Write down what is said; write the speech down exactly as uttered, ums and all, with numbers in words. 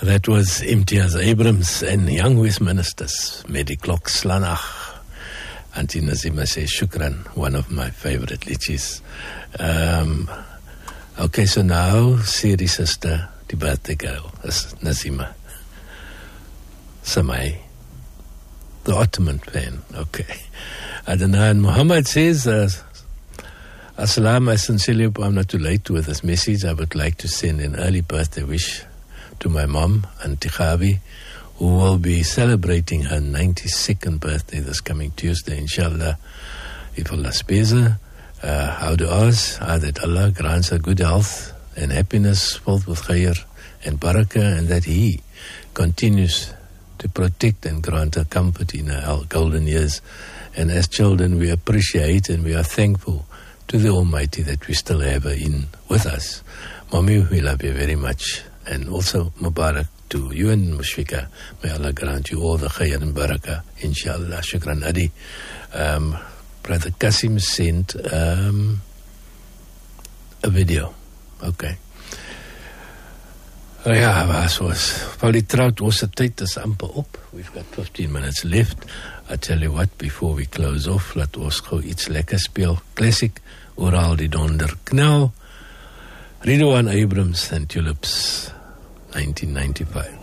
That was Imtiaz Abrams and Young Westministers, Medi Clock Slanach. Auntie Nazima says, Shukran, one of my favorite liedjes. Um, okay, so now, Siri sister, die birthday girl, is Nazima. Samai, the Ottoman fan, okay. I don't know, and Muhammad says, uh, As-salam, I sincerely hope I'm not too late with this message. I would like to send an early birthday wish to my mom, Auntie Khabi, who will be celebrating her ninety-second birthday this coming Tuesday, inshallah. If Allah spares her, uh, how do us? Ah, that Allah grants her good health and happiness filled with khair and barakah, and that He continues to protect and grant her comfort in her golden years. And as children, we appreciate and we are thankful to the Almighty that we still have her in with us. Mommy, we love you very much. And also Mubarak to you and Mushfika. May Allah grant you all the khair and barakah, inshallah. Shukran Adi. Um, Brother Qasim sent um, a video. Okay. Ja, was was. Val die trout, ons tyd is amper op. We've got fifteen minutes left. I tell you what, before we close off, laat ons gou iets lekker speel. Classic, Oral die Donder Knal. Ridwan Abrams and Tulips, nineteen ninety-five.